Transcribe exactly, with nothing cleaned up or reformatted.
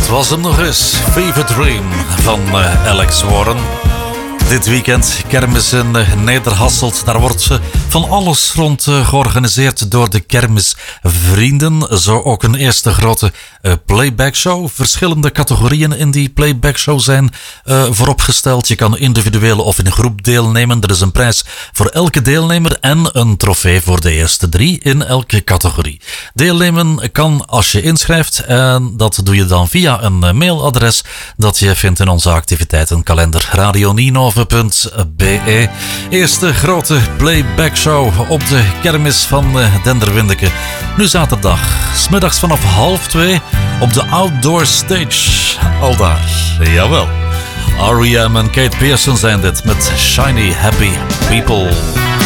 Dat was hem nog eens. Fever Dream van uh, Alex Warren. Dit weekend kermis in uh, Nederhasselt. Daar wordt uh, van alles rond uh, georganiseerd door de kermisvrienden. Zo ook een eerste grote uh, playback show. Verschillende categorieën in die playback show zijn uh, vooropgesteld. Je kan individueel of in een groep deelnemen. Er is een prijs voor elke deelnemer en een trofee voor de eerste drie in elke categorie. Deelnemen kan als je inschrijft en dat doe je dan via een uh, mailadres dat je vindt in onze activiteitenkalender radio ninove punt b e. Eerste grote playback show op de kermis van uh, Denderwindeke. Nu zaterdag, 's middags vanaf half twee op de Outdoor Stage. Aldaar, jawel. R E M en Kate Pearson zijn dit met Shiny Happy People.